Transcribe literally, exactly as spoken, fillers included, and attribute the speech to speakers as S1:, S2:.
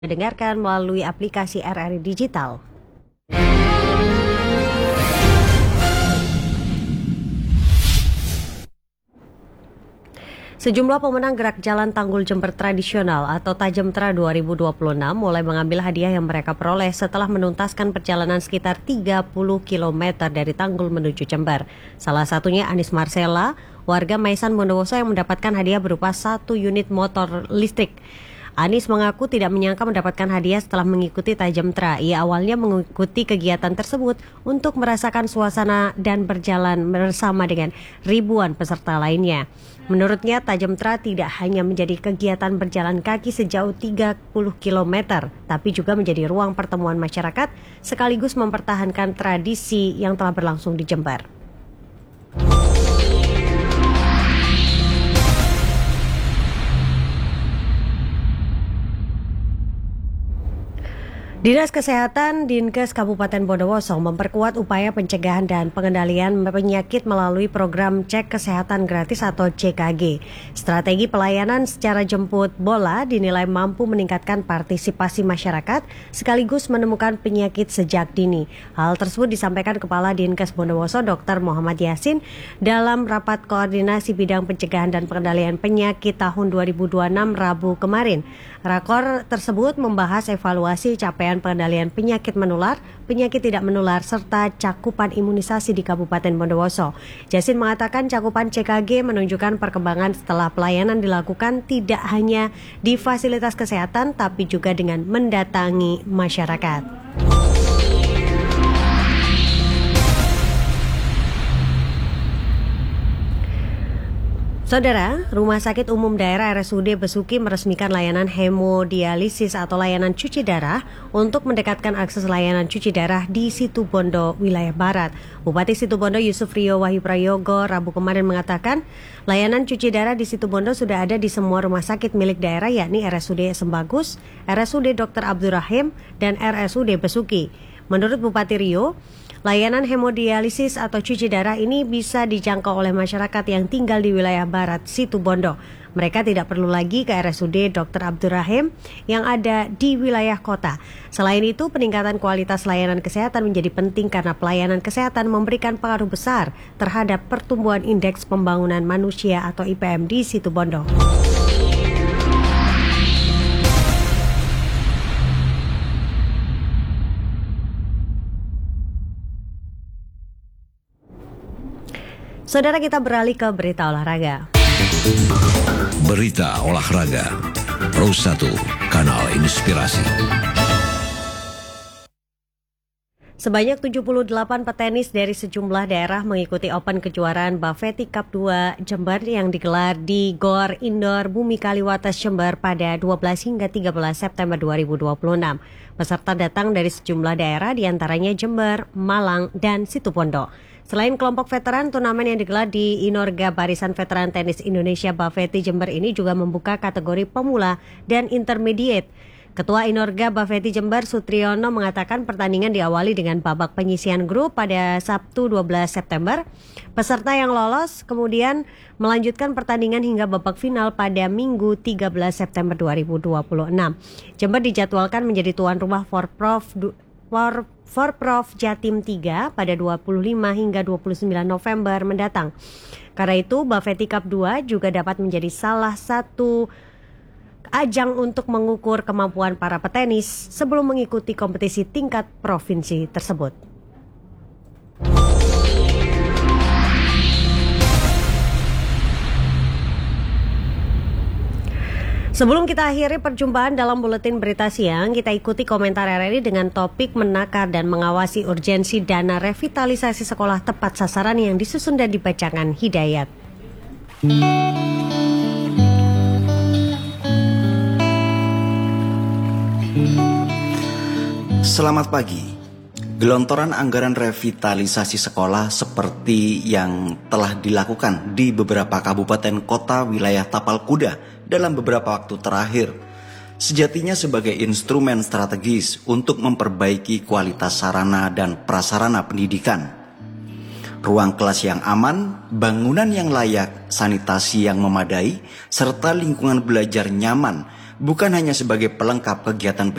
S1: Mendengarkan melalui aplikasi R R I Digital. Sejumlah pemenang gerak jalan Tanggul Jember Tradisional atau Tajemtra dua ribu dua puluh enam mulai mengambil hadiah yang mereka peroleh setelah menuntaskan perjalanan sekitar tiga puluh kilometer dari Tanggul menuju Jember. Salah satunya Anis Marcella, warga Maisan Bondowoso yang mendapatkan hadiah berupa satu unit motor listrik. Anis mengaku tidak menyangka mendapatkan hadiah setelah mengikuti Tajemtra. Ia awalnya mengikuti kegiatan tersebut untuk merasakan suasana dan berjalan bersama dengan ribuan peserta lainnya. Menurutnya, Tajemtra tidak hanya menjadi kegiatan berjalan kaki sejauh tiga puluh kilometer, tapi juga menjadi ruang pertemuan masyarakat sekaligus mempertahankan tradisi yang telah berlangsung di Jember. Dinas Kesehatan Dinkes Kabupaten Bondowoso memperkuat upaya pencegahan dan pengendalian penyakit melalui program Cek Kesehatan Gratis atau C K G. Strategi pelayanan secara jemput bola dinilai mampu meningkatkan partisipasi masyarakat sekaligus menemukan penyakit sejak dini. Hal tersebut disampaikan Kepala Dinkes Bondowoso Dokter Muhammad Yasin dalam rapat koordinasi bidang pencegahan dan pengendalian penyakit tahun dua ribu dua puluh enam Rabu kemarin. Rakor tersebut membahas evaluasi capaian pengendalian penyakit menular, penyakit tidak menular, serta cakupan imunisasi di Kabupaten Bondowoso. Yasin mengatakan cakupan C K G menunjukkan perkembangan setelah pelayanan dilakukan tidak hanya di fasilitas kesehatan, tapi juga dengan mendatangi masyarakat. Saudara, Rumah Sakit Umum Daerah R S U D Besuki meresmikan layanan hemodialisis atau layanan cuci darah untuk mendekatkan akses layanan cuci darah di Situbondo, wilayah Barat. Bupati Situbondo Yusuf Rio Wahyu Prayogo Rabu kemarin mengatakan layanan cuci darah di Situbondo sudah ada di semua rumah sakit milik daerah yakni R S U D Sembagus, R S U D Dokter Abdurrahim, dan R S U D Besuki. Menurut Bupati Rio, layanan hemodialisis atau cuci darah ini bisa dijangkau oleh masyarakat yang tinggal di wilayah Barat Situbondo. Mereka tidak perlu lagi ke R S U D Dokter Abdurrahim yang ada di wilayah kota. Selain itu, peningkatan kualitas layanan kesehatan menjadi penting karena pelayanan kesehatan memberikan pengaruh besar terhadap pertumbuhan indeks pembangunan manusia atau I P M di Situbondo. Saudara, kita beralih ke berita olahraga.
S2: Berita olahraga, Pro satu, Kanal Inspirasi.
S1: Sebanyak tujuh puluh delapan petenis dari sejumlah daerah mengikuti Open kejuaraan Bafeti Cup dua Jember yang digelar di Gor Indoor Bumi Kaliwates Jember pada dua belas hingga tiga belas September dua ribu dua puluh enam. Peserta datang dari sejumlah daerah diantaranya Jember, Malang, dan Situbondo. Selain kelompok veteran, turnamen yang digelar di Inorga Barisan Veteran Tenis Indonesia Bafeti Jember ini juga membuka kategori pemula dan intermediate. Ketua Inorga Bafeti Jember Sutriyono mengatakan pertandingan diawali dengan babak penyisian grup pada Sabtu dua belas September. Peserta yang lolos kemudian melanjutkan pertandingan hingga babak final pada Minggu tiga belas September dua ribu dua puluh enam. Jember dijadwalkan menjadi tuan rumah Forprof For, Forprof Jatim tiga pada dua puluh lima hingga dua puluh sembilan November mendatang. Karena itu, Bafeti Cup dua juga dapat menjadi salah satu ajang untuk mengukur kemampuan para petenis sebelum mengikuti kompetisi tingkat provinsi tersebut. Sebelum kita akhiri perjumpaan dalam buletin berita siang, kita ikuti komentar R R I dengan topik menakar dan mengawasi urgensi dana revitalisasi sekolah tepat sasaran yang disusun dan dibacakan Hidayat.
S3: Selamat pagi. Gelontoran anggaran revitalisasi sekolah seperti yang telah dilakukan di beberapa kabupaten kota wilayah Tapal Kuda dalam beberapa waktu terakhir sejatinya sebagai instrumen strategis untuk memperbaiki kualitas sarana dan prasarana pendidikan. Ruang kelas yang aman, bangunan yang layak, sanitasi yang memadai, serta lingkungan belajar nyaman bukan hanya sebagai pelengkap kegiatan